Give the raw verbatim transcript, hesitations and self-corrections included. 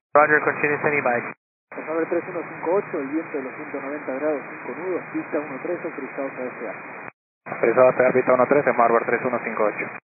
Roger, continue standing by. Marber tres uno cinco ocho, el viento de los ciento noventa grados, cinco nudos, pista uno trece, autorizados a S A. Autorizado a S A, pista uno trece, Marber tres uno cinco ocho.